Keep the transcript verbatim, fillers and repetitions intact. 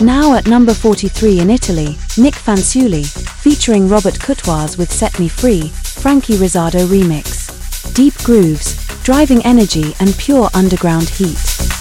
Now at number forty-three in Italy, Nick Fanciulli, featuring Robert Courtois with Set Me Free, Frankie Rizzardo remix. Deep grooves, driving energy and pure underground heat.